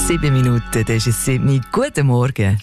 7 Minuten, das ist es 7. Guten Morgen.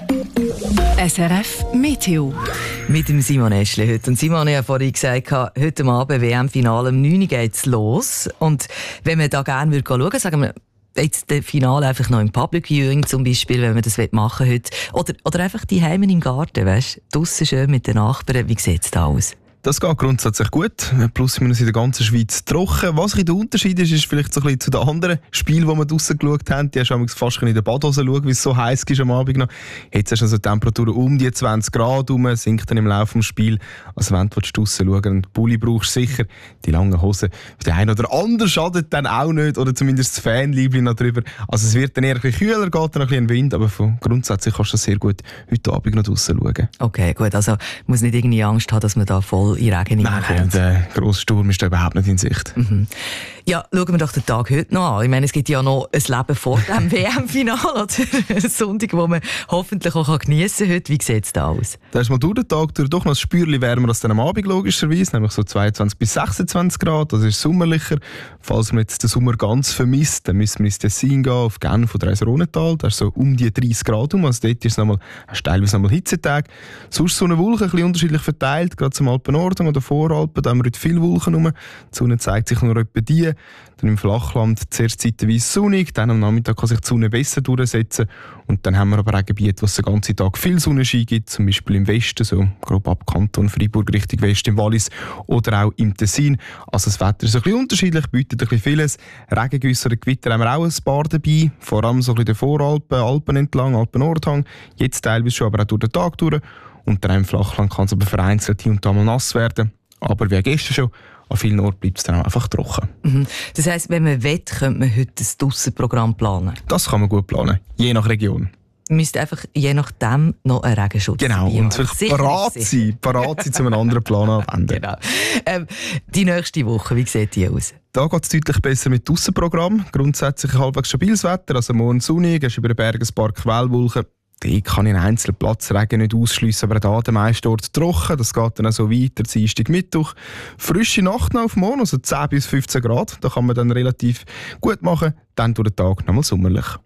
SRF Meteo. Mit dem Simon Eschle heute. Und Simon hat ja vorhin gesagt, heute Abend WM-Finale um 9 Uhr geht's los. Und wenn man da gerne schauen würde, sagen wir, jetzt das Finale einfach noch im Public Viewing zum Beispiel, wenn man das machen will heute. Oder einfach die Heime im Garten, weißt du, draussen schön mit den Nachbarn. Wie sieht es da aus? Das geht grundsätzlich gut. Plus minus in der ganzen Schweiz trocken. Was der Unterschied ist vielleicht so ein bisschen zu den anderen Spielen, die wir draussen geschaut haben. Die hast du fast in der Badhose schauen, wie es so heiß ist am Abend noch. Jetzt hast du also Temperaturen um die 20 Grad rum, sinkt dann im Laufe des Spiels. Also wenn du draussen schauen und Pulli brauchst, sicher die langen Hosen. Für den einen oder anderen schadet dann auch nicht, oder zumindest das Fanliebling noch drüber. Also es wird dann eher ein bisschen kühler, geht dann ein bisschen Wind, aber grundsätzlich kannst du das sehr gut heute Abend noch draussen schauen. Okay, gut. Also muss nicht irgendwie Angst haben, dass man da voll in Regen hineinkommt. Nein, der grosse Sturm ist da überhaupt nicht in Sicht. Mhm. Ja, schauen wir doch den Tag heute noch an. Ich meine, es gibt ja noch ein Leben vor dem WM-Finale, oder? Ein Sonntag, wo man hoffentlich auch geniessen kann heute. Wie sieht es da aus? Da ist mal durch den Tag durch doch noch ein Spürchen wärmer als dann am Abend, logischerweise. Nämlich so 22 bis 26 Grad. Das ist sommerlicher. Falls man jetzt den Sommer ganz vermisst, dann müssen wir ins Tessin gehen, auf Genf oder ins Rhônetal. Da ist so um die 30 Grad um. Also dort ist es teilweise nochmal Hitzetag. Sonst so eine Wolke, ein bisschen unterschiedlich verteilt. Gerade zum Alpenordnung oder Voralpen, da haben wir heute viele Wolken rum. Die Sonne zeigt sich nur etwa die. Dann im Flachland zuerst zeitweise sonnig, dann am Nachmittag kann sich die Sonne besser durchsetzen. Und dann haben wir aber auch Gebiete, wo es den ganzen Tag viel Sonnenschein gibt, zum Beispiel im Westen, so grob ab Kanton Freiburg Richtung Westen im Wallis oder auch im Tessin. Also das Wetter ist ein bisschen unterschiedlich, bietet ein bisschen vieles. Regengüsse oder Gewitter haben wir auch ein paar dabei, vor allem so ein bisschen den Voralpen, Alpen entlang, Alpen-Nordhang, jetzt teilweise schon, aber auch durch den Tag durch. Und dann im Flachland kann es aber vereinzelt hier und da mal nass werden. Aber wie gestern schon, an vielen Orten bleibt es dann auch einfach trocken. Mhm. Das heisst, wenn man will, könnte man heute ein Drussenprogramm planen? Das kann man gut planen, je nach Region. Man müsste einfach je nachdem noch einen Regenschutz genau, dabei und vielleicht parat sein, zu einem anderen Plan anwenden. Genau. Die nächste Woche, wie sieht die aus? Da geht es deutlich besser mit Drussenprogramm. Grundsätzlich halbwegs stabiles Wetter, also morgen sonnig, hast über den Bergen ein paar Quellwolken. Die kann in einzelnen Platzregen nicht ausschliessen, aber da der meiste Ort trocken. Das geht dann auch so weiter, Dienstag, Mittwoch. Frische Nacht noch auf morgen, also 10 bis 15 Grad. Da kann man dann relativ gut machen. Dann durch den Tag nochmal sommerlich.